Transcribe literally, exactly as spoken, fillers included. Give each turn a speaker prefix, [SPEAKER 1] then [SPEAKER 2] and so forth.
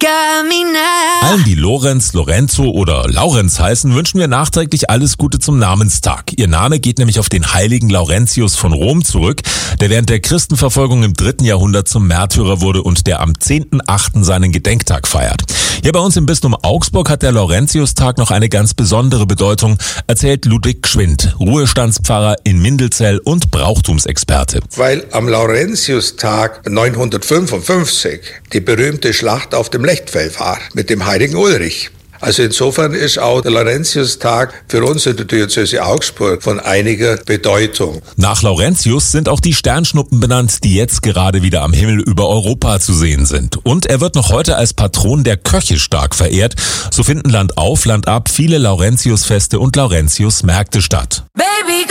[SPEAKER 1] got me now.
[SPEAKER 2] Allen, die Lorenz, Lorenzo oder Laurenz heißen, wünschen wir nachträglich alles Gute zum Namenstag. Ihr Name geht nämlich auf den heiligen Laurentius von Rom zurück, der während der Christenverfolgung im dritten Jahrhundert zum Märtyrer wurde und der am zehnten achten seinen Gedenktag feiert. Hier bei uns im Bistum Augsburg hat der Laurentiustag noch eine ganz besondere Bedeutung, erzählt Ludwig Gschwind, Ruhestandspfarrer in Mindelzell und Brauchtumsexperte.
[SPEAKER 3] Weil am Laurentiustag neunhundertfünfundfünfzig die berühmte Schlacht auf dem Lechtfeld war mit dem heiligen Ulrich. Also insofern ist auch der Laurentiustag für uns in der Diözese Augsburg von einiger Bedeutung.
[SPEAKER 2] Nach Laurentius sind auch die Sternschnuppen benannt, die jetzt gerade wieder am Himmel über Europa zu sehen sind. Und er wird noch heute als Patron der Köche stark verehrt. So finden Land auf, Land ab viele Laurentiusfeste und Laurentiusmärkte statt.
[SPEAKER 1] Baby,